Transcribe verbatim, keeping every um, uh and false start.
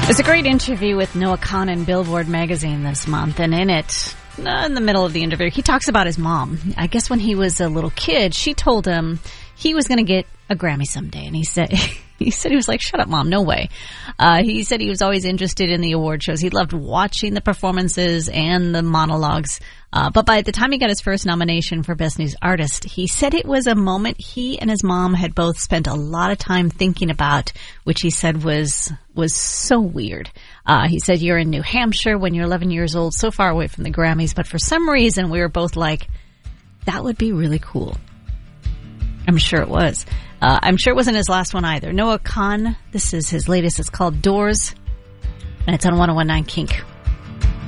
There's a great interview with Noah Kahan in Billboard magazine this month, and in it, in the middle of the interview, he talks about his mom. I guess when he was a little kid, she told him he was going to get a Grammy someday, and he said he said he was like, "Shut up, Mom, no way." Uh, he said he was always interested in the award shows. He loved watching the performances and the monologues. Uh, but by the time he got his first nomination for Best New Artist, he said it was a moment he and his mom had both spent a lot of time thinking about, which he said was was so weird. Uh, he said, "You're in New Hampshire when you're eleven years old, so far away from the Grammys, but for some reason we were both like, that would be really cool." I'm sure it was. Uh, I'm sure it wasn't his last one either. Noah Kahan, this is his latest. It's called Doors, and it's on one oh one point nine Kink.